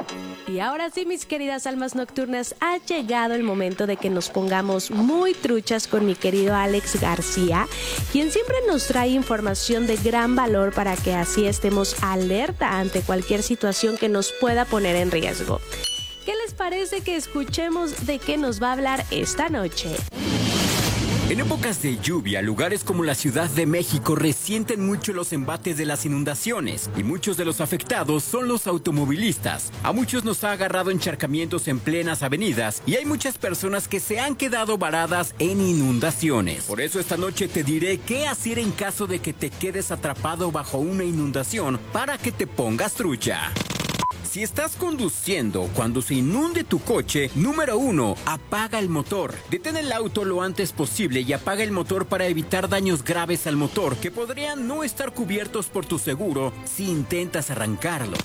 Y ahora sí, mis queridas almas nocturnas, ha llegado el momento de que nos pongamos muy truchas con mi querido Alex García, quien siempre nos trae información de gran valor para que así estemos alerta ante cualquier situación que nos pueda poner en riesgo. ¿Qué les parece que escuchemos de qué nos va a hablar esta noche? En épocas de lluvia, lugares como la Ciudad de México resienten mucho los embates de las inundaciones y muchos de los afectados son los automovilistas. A muchos nos ha agarrado encharcamientos en plenas avenidas y hay muchas personas que se han quedado varadas en inundaciones. Por eso esta noche te diré qué hacer en caso de que te quedes atrapado bajo una inundación para que te pongas trucha. Si estás conduciendo cuando se inunde tu coche, número 1, apaga el motor. Detén el auto lo antes posible y apaga el motor para evitar daños graves al motor que podrían no estar cubiertos por tu seguro si intentas arrancarlo.